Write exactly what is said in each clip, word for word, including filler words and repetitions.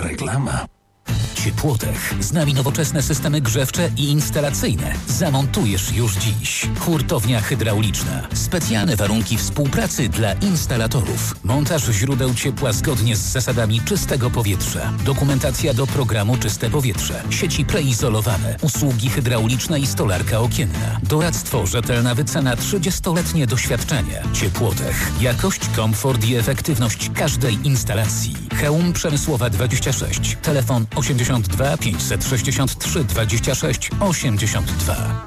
Reklama. Ciepłotech. Z nami nowoczesne systemy grzewcze i instalacyjne. Zamontujesz już dziś. Hurtownia hydrauliczna. Specjalne warunki współpracy dla instalatorów. Montaż źródeł ciepła zgodnie z zasadami czystego powietrza. Dokumentacja do programu Czyste Powietrze. Sieci preizolowane. Usługi hydrauliczne i stolarka okienna. Doradztwo, rzetelna wycena, trzydziestoletnie doświadczenie. Ciepłotech. Jakość, komfort i efektywność każdej instalacji. Chełm Przemysłowa dwadzieścia sześć. Telefon osiemdziesiąt dwa pięćset sześćdziesiąt trzy dwadzieścia sześć osiemdziesiąt dwa.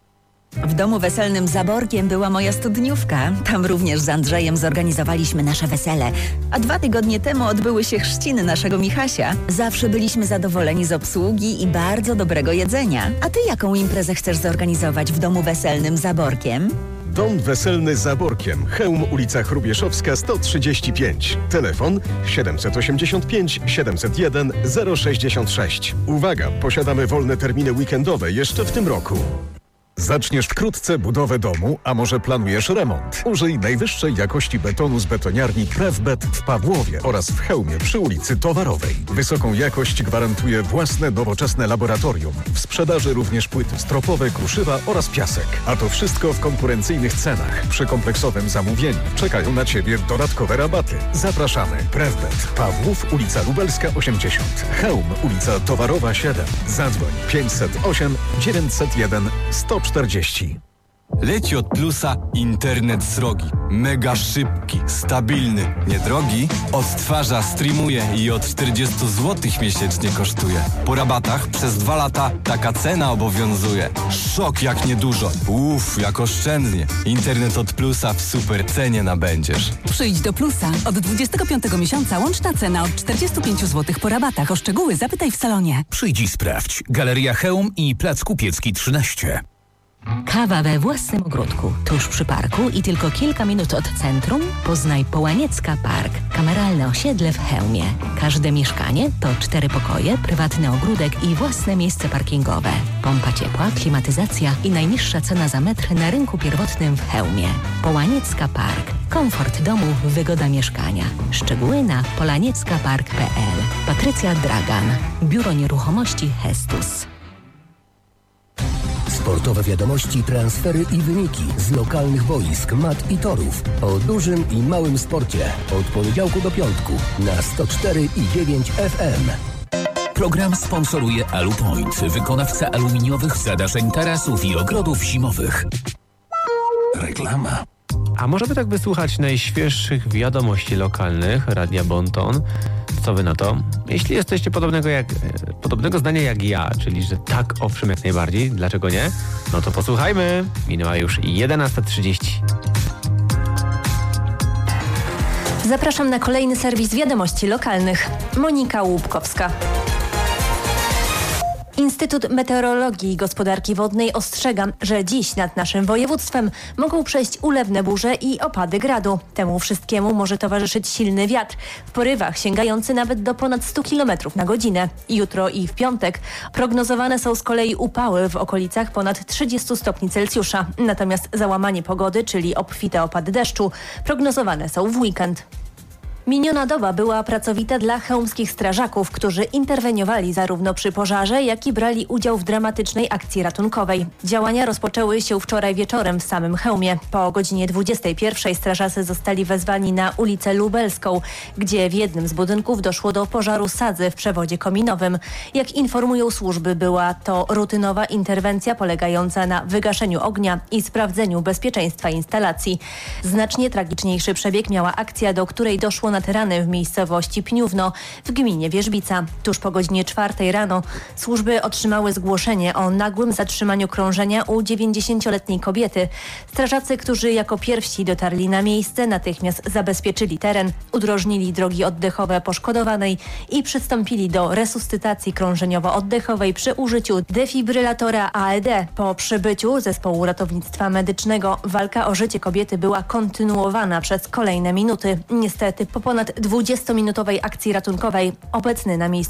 W domu weselnym Zaborkiem była moja studniówka. Tam również z Andrzejem zorganizowaliśmy nasze wesele. A dwa tygodnie temu odbyły się chrzciny naszego Michasia. Zawsze byliśmy zadowoleni z obsługi i bardzo dobrego jedzenia. A ty jaką imprezę chcesz zorganizować w domu weselnym Zaborkiem? Dom weselny Zaborkiem. Chełm, ulica Chrubieszowska sto trzydzieści pięć. Telefon siedemset osiemdziesiąt pięć siedemset jeden zero sześćdziesiąt sześć. Uwaga, posiadamy wolne terminy weekendowe jeszcze w tym roku. Zaczniesz wkrótce budowę domu, a może planujesz remont? Użyj najwyższej jakości betonu z betoniarni Prefbet w Pawłowie oraz w Chełmie przy ulicy Towarowej. Wysoką jakość gwarantuje własne nowoczesne laboratorium. W sprzedaży również płyty stropowe, kruszywa oraz piasek. A to wszystko w konkurencyjnych cenach. Przy kompleksowym zamówieniu czekają na Ciebie dodatkowe rabaty. Zapraszamy. Prefbet. Pawłów, ulica Lubelska osiemdziesiąt. Chełm, ulica Towarowa siedem. Zadzwoń pięćset osiem dziewięćset jeden sto czterdzieści. Leci od Plusa internet srogi. Mega szybki, stabilny, niedrogi. Odtwarza, streamuje i od czterdzieści złotych miesięcznie kosztuje. Po rabatach przez dwa lata taka cena obowiązuje. Szok jak niedużo. Uff, jak oszczędnie. Internet od Plusa w super cenie nabędziesz. Przyjdź do Plusa. Od dwudziestego piątego miesiąca łączna cena od czterdzieści pięć złotych po rabatach. O szczegóły zapytaj w salonie. Przyjdź i sprawdź. Galeria Chełm i Plac Kupiecki trzynaście. Kawa we własnym ogródku, tuż przy parku i tylko kilka minut od centrum? Poznaj Połaniecka Park, kameralne osiedle w Chełmie. Każde mieszkanie to cztery pokoje, prywatny ogródek i własne miejsce parkingowe. Pompa ciepła, klimatyzacja i najniższa cena za metr na rynku pierwotnym w Chełmie. Połaniecka Park. Komfort domu, wygoda mieszkania. Szczegóły na polaniecka park kropka p l. Patrycja Dragan. Biuro Nieruchomości Hestus. Sportowe wiadomości, transfery i wyniki z lokalnych boisk, mat i torów. O dużym i małym sporcie. Od poniedziałku do piątku na sto cztery i dziewięć F M. Program sponsoruje Alupoint, wykonawca aluminiowych zadaszeń tarasów i ogrodów zimowych. Reklama. A może by tak wysłuchać najświeższych wiadomości lokalnych Radia Bonton? Co wy na to? Jeśli jesteście podobnego, jak, podobnego zdania jak ja, czyli że tak, owszem, jak najbardziej, dlaczego nie? No to posłuchajmy. Minęła już jedenasta trzydzieści. Zapraszam na kolejny serwis wiadomości lokalnych. Monika Łupkowska. Instytut Meteorologii i Gospodarki Wodnej ostrzega, że dziś nad naszym województwem mogą przejść ulewne burze i opady gradu. Temu wszystkiemu może towarzyszyć silny wiatr, w porywach sięgający nawet do ponad sto kilometrów na godzinę. Jutro i w piątek prognozowane są z kolei upały w okolicach ponad trzydziestu stopni Celsjusza. Natomiast załamanie pogody, czyli obfite opady deszczu, prognozowane są w weekend. Miniona doba była pracowita dla chełmskich strażaków, którzy interweniowali zarówno przy pożarze, jak i brali udział w dramatycznej akcji ratunkowej. Działania rozpoczęły się wczoraj wieczorem w samym Chełmie. Po godzinie dwudziestej pierwszej strażacy zostali wezwani na ulicę Lubelską, gdzie w jednym z budynków doszło do pożaru sadzy w przewodzie kominowym. Jak informują służby, była to rutynowa interwencja polegająca na wygaszeniu ognia i sprawdzeniu bezpieczeństwa instalacji. Znacznie tragiczniejszy przebieg miała akcja, do której doszło nad rany w miejscowości Pniówno w gminie Wierzbica. Tuż po godzinie czwartej rano służby otrzymały zgłoszenie o nagłym zatrzymaniu krążenia u dziewięćdziesięcioletniej kobiety. Strażacy, którzy jako pierwsi dotarli na miejsce, natychmiast zabezpieczyli teren, udrożnili drogi oddechowe poszkodowanej i przystąpili do resuscytacji krążeniowo-oddechowej przy użyciu defibrylatora A E D. Po przybyciu zespołu ratownictwa medycznego walka o życie kobiety była kontynuowana przez kolejne minuty. Niestety po ponad dwudziestominutowej akcji ratunkowej obecny na miejscu